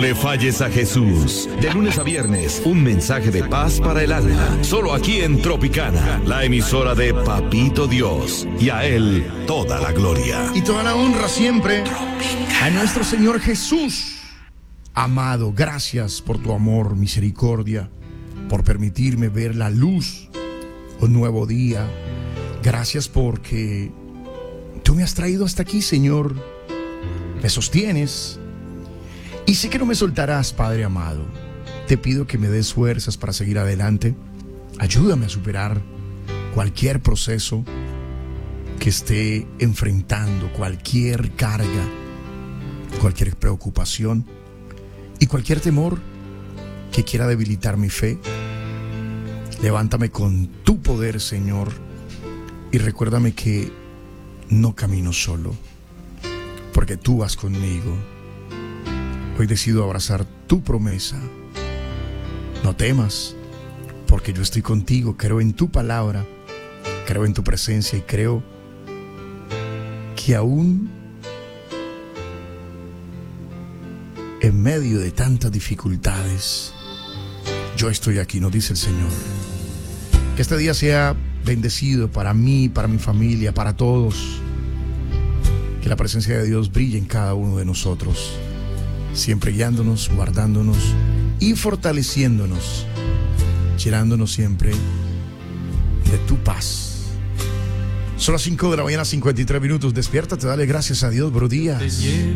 le falles a Jesús. De lunes a viernes, un mensaje de paz para el alma. Solo aquí en Tropicana, la emisora de Papito Dios. Y a Él toda la gloria. Y toda la honra siempre a nuestro Señor Jesús. Amado, gracias por tu amor, misericordia, por permitirme ver la luz, un nuevo día. Gracias porque tú me has traído hasta aquí, Señor. Me sostienes y sé que no me soltarás, Padre amado. Te pido que me des fuerzas para seguir adelante. Ayúdame a superar cualquier proceso que esté enfrentando, cualquier carga, cualquier preocupación y cualquier temor que quiera debilitar mi fe. Levántame con tu poder, Señor, y recuérdame que no camino solo, porque tú vas conmigo. Hoy decido abrazar tu promesa. No temas, porque yo estoy contigo. Creo en tu palabra, creo en tu presencia y creo que aún en medio de tantas dificultades, yo estoy aquí, nos dice el Señor. Que este día sea bendecido para mí, para mi familia, para todos. Que la presencia de Dios brille en cada uno de nosotros, siempre guiándonos, guardándonos y fortaleciéndonos, llenándonos siempre de tu paz. Son las 5 de la mañana, 53 minutos. Despiértate, dale gracias a Dios, bro, día.